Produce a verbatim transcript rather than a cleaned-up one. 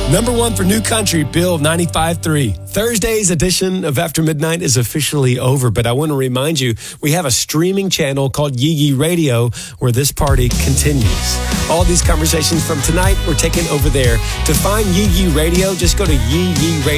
Number one for New Country, Bill ninety-five three. Thursday's edition of After Midnight is officially over, but I want to remind you, we have a streaming channel called Yee Yee Radio where this party continues. All these conversations from tonight were taken over there. To find Yee Yee Radio, just go to Yee Yee Radio.